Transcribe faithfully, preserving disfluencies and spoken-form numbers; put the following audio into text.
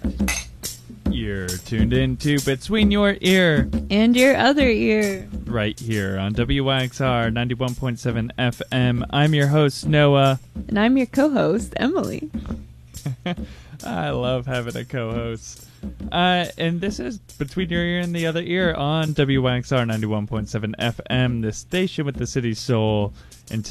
You're tuned in to Between Your Ear And Your Other Ear. right here on W Y X R ninety-one point seven F M. I'm your host, Noah. And I'm your co-host, Emily. I love having a co-host. Uh, and this is Between Your Ear and the Other Ear on W Y X R ninety-one point seven F M, the station with the city's soul. And